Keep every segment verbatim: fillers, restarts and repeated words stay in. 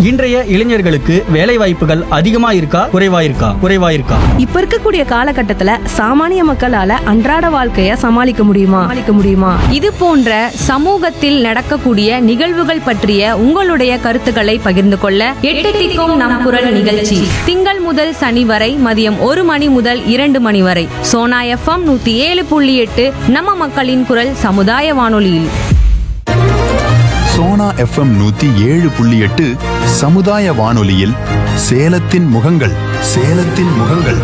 இன்றைய இளைஞர்களுக்கு வேலை வாய்ப்புகள் அதிகமா இருக்கா குறைவா இருக்கா குறைவா இருக்கா இப்ப இருக்கக்கூடிய காலகட்டத்துல சாமானிய மக்களால அன்றாட வாழ்க்கைய சமாளிக்க முடியுமா சமாளிக்க முடியுமா இது போன்ற சமூகத்தில் நடக்கக்கூடிய நிகழ்வுகள் பற்றிய உங்களுடைய கருத்துக்களை பகிர்ந்து கொள்ள எட்டு திக்கும் நம் குரல் நிகழ்ச்சி திங்கள் முதல் சனி வரை மதியம் ஒரு மணி முதல் இரண்டு மணி வரை சோனா எஃப்எம் நூத்தி ஏழு புள்ளி எட்டு நம்ம மக்களின் குரல் சமுதாய வானொலியில். சோனா எஃப்எம் நூத்தி ஏழு புள்ளி எட்டு சமுதாய வானொலியில் சேலத்தின் முகங்கள் சேலத்தின் முகங்கள்.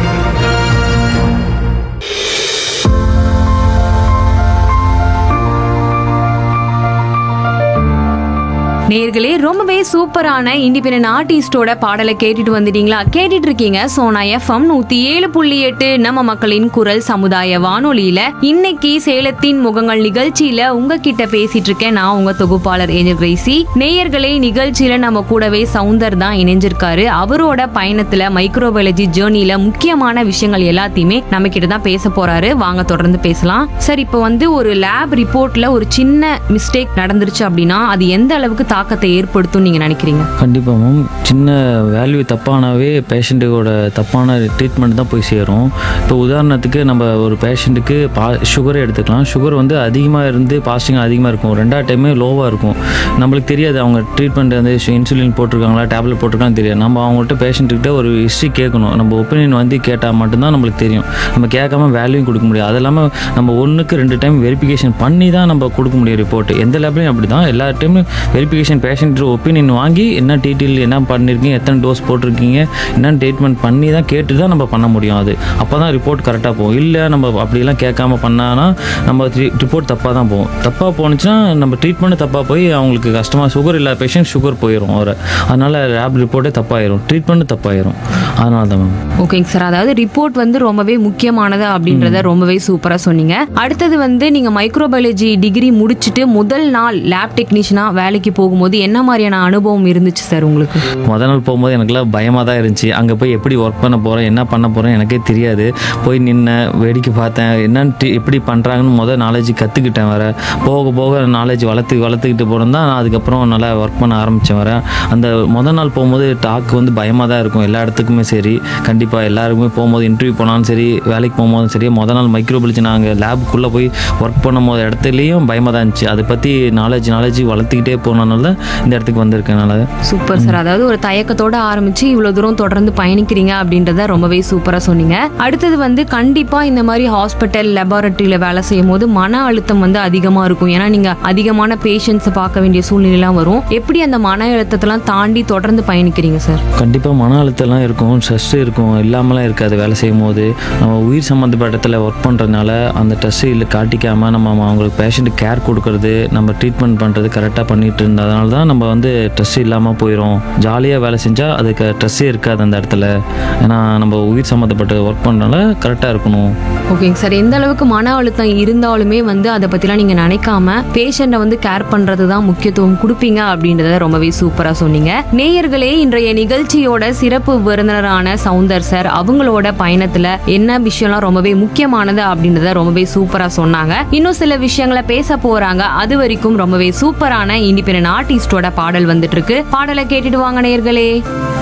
நேர்களே, ரொம்பவே சூப்பரான இண்டிபெண்டன்ட் ஆர்டிஸ்டோட பாடலை கேட்டுட்டு வந்துட்டீங்களா? கேட்டுட்டு இருக்கீங்க சோனா எஃப்எம் நூத்தி ஏழு புள்ளி எட்டு நம்ம மக்களின் குரல் சமுதாய வானொலியில. இன்னைக்கு சேலத்தின் முகங்கள் நிகழ்ச்சியில உங்ககிட்ட பேசிட்டு இருக்கேன் நான் உங்க தொகுப்பாளர் ஏஞ்சல் கிரேசி. நேயர்களே, நிகழ்ச்சியில நம்ம கூடவே சவுந்தர் தான் இணைஞ்சிருக்காரு. அவரோட பயணத்துல மைக்ரோபயாலஜி ஜேர்னில முக்கியமான விஷயங்கள் எல்லாத்தையுமே நம்ம கிட்ட தான் பேச போறாரு. வாங்க தொடர்ந்து பேசலாம். சார், இப்போ வந்து ஒரு லேப் ரிப்போர்ட்ல ஒரு சின்ன மிஸ்டேக் நடந்துருச்சு அப்படின்னா அது எந்த அளவுக்கு தாக்கத்தை ஏற்படுத்தும் நீங்க நினைக்கிறீங்க? கண்டிப்பா மேம். சின்ன வேல்யூ தப்பானாவே பேஷண்ட்டுக்கோட தப்பான ட்ரீட்மெண்ட் தான் போய் சேரும். இப்போ உதாரணத்துக்கு நம்ம ஒரு பேஷண்ட்டுக்கு பா சுகரை எடுத்துக்கலாம். சுகர் வந்து அதிகமாக இருந்து பாஸ்டிங் அதிகமாக இருக்கும், ரெண்டாவது டைமே லோவாக இருக்கும். நம்மளுக்கு தெரியாது அவங்க ட்ரீட்மெண்ட் வந்து இன்சுலின் போட்டிருக்காங்களா டேப்லெட் போட்டிருக்கான்னு தெரியாது. நம்ம அவங்கள்ட்ட பேஷண்ட்டுக்கிட்ட ஒரு ஹிஸ்ட்ரி கேட்கணும். நம்ம ஒப்பீனியன் வந்து கேட்டால் மட்டும்தான் நம்மளுக்கு தெரியும். நம்ம கேட்காம வேல்யூ கொடுக்க முடியாது. அது இல்லாமல் நம்ம ஒன்றுக்கு ரெண்டு டைம் வெரிஃபிகேஷன் பண்ணி தான் நம்ம கொடுக்க முடியும் ரிப்போர்ட். எந்த லேப்லையும் அப்படி தான். எல்லா டைமும் வெரிஃபிகேஷன் பேஷண்ட் ஒப்பீனியன் வாங்கி என்ன டீட்டெயில் என்ன பண்ணியிருக்கீங்க, எத்தனை டோஸ் போட்டிருக்கீங்க, என்னென்ன ட்ரீட்மெண்ட் பண்ணி தான் கேட்டு தான் நம்ம பண்ண முடியும். அது அப்போ தான் ரிப்போர்ட் கரெக்டாக போகும். இல்லை நம்ம அப்படிலாம் கேட்காம பண்ணானா நம்ம ரிப்போர்ட் தப்பாக தான் போகும். தப்பாக போணுச்சுன்னா நம்ம ட்ரீட்மெண்ட்டு தப்பாக போய் அவங்களுக்கு கஷ்டமாக சுகர் இல்லாத பேஷண்ட் சுகர் போயிடும் அவரை. அதனால் லேப் ரிப்போர்ட்டே தப்பாயிரும், ட்ரீட்மெண்ட்டு தப்பாயிரும். அதனால தான் மேம். ஓகேங்க சார். அதாவது ரிப்போர்ட் வந்து ரொம்பவே முக்கியமானது அப்படின்றத ரொம்பவே சூப்பராக சொன்னீங்க. அடுத்தது வந்து நீங்கள் மைக்ரோபயாலஜி டிகிரி முடிச்சுட்டு முதல் நாள் லேப் டெக்னீஷியனா வேலைக்கு போகும்போது என்ன மாதிரியான அனுபவம் இருந்துச்சு சார் உங்களுக்கு? முதல் நாள் போகும்போது எனக்குலாம் பயமாக தான் இருந்துச்சு. அங்கே போய் எப்படி ஒர்க் பண்ண போகிறேன் என்ன பண்ண போகிறேன் எனக்கே தெரியாது. போய் நின்று வேடிக்கை பார்த்தேன், என்னன்னு எப்படி பண்ணுறாங்கன்னு முதல் நாலேஜ் கற்றுக்கிட்டேன். வர போக போக நாலேஜ் வளர்த்து வளர்த்துக்கிட்டு போனோம் தான் நான் அதுக்கப்புறம் நல்லா ஒர்க் பண்ண ஆரம்பித்தேன். வர அந்த முதல் நாள் போகும்போது டாக் வந்து பயமாக தான் இருக்கும் எல்லா இடத்துக்குமே. சரி, கண்டிப்பாக எல்லாருக்குமே போகும்போது இன்டர்வியூ போனாலும் சரி வேலைக்கு போகும்போதும் சரி முதல் நாள் மைக்ரோபயாலஜி நாங்கள் லேபுக்குள்ளே போய் ஒர்க் பண்ணும் போது இடத்துலையும் பயமாக தான் இருந்துச்சு. அதை பற்றி நாலேஜ் நாலேஜ் வளர்த்துக்கிட்டே போனனால இந்த இடத்துக்கு வந்திருக்கனால. Super sir. அதாவது ஒரு தயக்கத்தோட ஆரம்பிச்சு இவ்வளவு தூரம் தொடர்ந்து பயணிக்கிறீங்க அப்படின்றத ரொம்பவே சூப்பரா சொன்னீங்க. அடுத்தது வந்து கண்டிப்பா இந்த மாதிரி ஹாஸ்பிட்டல் லெபார்டரியில வேலை செய்யும் போது மன அழுத்தம் வந்து அதிகமா இருக்கும். ஏன்னா நீங்க அதிகமான பேஷண்ட்ஸ் பார்க்க வேண்டிய சூழ்நிலைலாம் வரும். எப்படி அந்த மன அழுத்தத்தெல்லாம் தாண்டி தொடர்ந்து பயணிக்கிறீங்க சார்? கண்டிப்பாக மன அழுத்தம்லாம் இருக்கும், ஸ்ட்ரெஸ் இருக்கும், இல்லாமலாம் இருக்காது. வேலை செய்யும் போது நம்ம உயிர் சம்மந்தப்பட்ட இடத்துல ஒர்க் பண்ணுறதுனால அந்த ஸ்ட்ரெஸ்ஸு இல்லை காட்டிக்காமல் நம்ம அவங்களுக்கு பேஷண்ட்டு கேர் கொடுக்கறது நம்ம ட்ரீட்மெண்ட் பண்ணுறது கரெக்டாக பண்ணிட்டு இருந்ததுனால தான் நம்ம வந்து ஸ்ட்ரெஸ் இல்லாமல் போயிடும். ஜாலியாக வேலை செஞ்சால் அதுக்கு ஸ்ட்ரெஸ்ஸே இருக்காது அந்த இடத்துல. ஏன்னா நம்ம உயிர் சம்மந்தப்பட்ட ஒர்க் பண்ணுறதுனால கரெக்டாக இருக்கணும். ஓகேங்க சார். எந்த அளவுக்கு மன அழுத்தம் இருந்தாலுமே வந்து அதை பற்றிலாம் நீங்கள் நினைக்காம பேஷண்ட்டை வந்து கேர் பண்ணுறது தான் முக்கியத்துவம் கொடுப்பீங்க அப்படின்றத ரொம்பவே சூப்பராக சொன்னீங்க. நேயர்களே, இன்றைய நிகழ்ச்சியோட சிறப்பு விருந்தினரான சவுந்தர் சார் அவங்களோட பயணத்தில் என்ன விஷயம்லாம் ரொம்பவே முக்கியமானது அப்படின்றத ரொம்பவே சூப்பராக சொன்னாங்க. இன்னும் சில விஷயங்களை பேச போறாங்க. அது வரைக்கும் ரொம்பவே சூப்பரான இண்டிபெண்டன்ட் ஆர்டிஸ்டோட பாடல் வந்துட்டு இருக்கு. பாடலை கேட்டுட்டு வாங்க நேயர்களே.